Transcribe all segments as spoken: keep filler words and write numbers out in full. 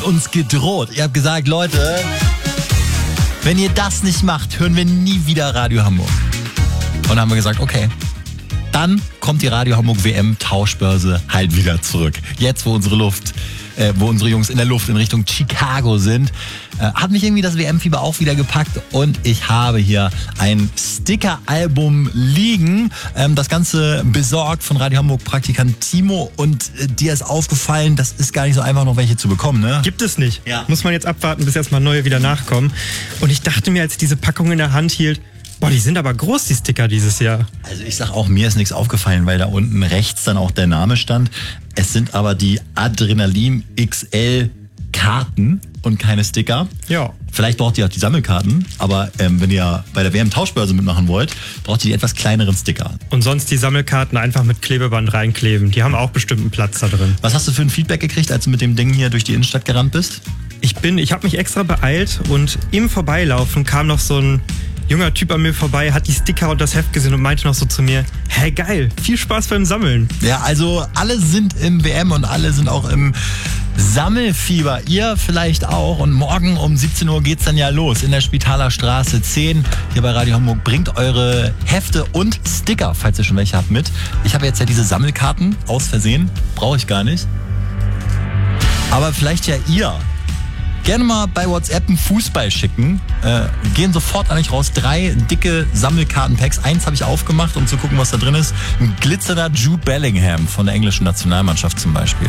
habt uns gedroht. Ihr habt gesagt, Leute, wenn ihr das nicht macht, hören wir nie wieder Radio Hamburg. Und dann haben wir gesagt, okay. Dann kommt die Radio Hamburg W M-Tauschbörse halt wieder zurück. Jetzt, wo unsere Luft, äh, wo unsere Jungs in der Luft in Richtung Chicago sind, äh, hat mich irgendwie das W M-Fieber auch wieder gepackt und ich habe hier ein Sticker-Album liegen. Ähm, das Ganze besorgt von Radio Hamburg-Praktikant Timo und äh, dir ist aufgefallen, das ist gar nicht so einfach, noch welche zu bekommen, ne? Gibt es nicht. Ja. Muss man jetzt abwarten, bis erstmal neue wieder nachkommen. Und ich dachte mir, als ich diese Packung in der Hand hielt, boah, die sind aber groß, die Sticker dieses Jahr. Also ich sag auch, mir ist nichts aufgefallen, weil da unten rechts dann auch der Name stand. Es sind aber die Adrenalin X L Karten und keine Sticker. Ja. Vielleicht braucht ihr auch die Sammelkarten, aber ähm, wenn ihr bei der W M-Tauschbörse mitmachen wollt, braucht ihr die etwas kleineren Sticker. Und sonst die Sammelkarten einfach mit Klebeband reinkleben. Die haben auch bestimmt einen Platz da drin. Was hast du für ein Feedback gekriegt, als du mit dem Ding hier durch die Innenstadt gerannt bist? Ich bin, ich habe mich extra beeilt und im Vorbeilaufen kam noch so ein junger Typ an mir vorbei, hat die Sticker und das Heft gesehen und meinte noch so zu mir, hey geil, viel Spaß beim Sammeln. Ja, also alle sind im W M und alle sind auch im Sammelfieber. Ihr vielleicht auch. Und morgen um siebzehn Uhr geht's dann ja los in der Spitaler Straße zehn. Hier bei Radio Hamburg. Bringt eure Hefte und Sticker, falls ihr schon welche habt, mit. Ich habe jetzt ja diese Sammelkarten aus Versehen. Brauche ich gar nicht. Aber vielleicht ja ihr. Gerne mal bei WhatsApp einen Fußball schicken. Äh, gehen sofort an euch raus. Drei dicke Sammelkartenpacks. Eins habe ich aufgemacht, um zu gucken, was da drin ist. Ein glitzernder Jude Bellingham von der englischen Nationalmannschaft zum Beispiel.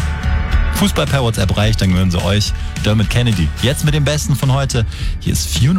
Fußball per WhatsApp reicht, dann gehören sie euch. Dermot Kennedy. Jetzt mit dem Besten von heute. Hier ist Funeral.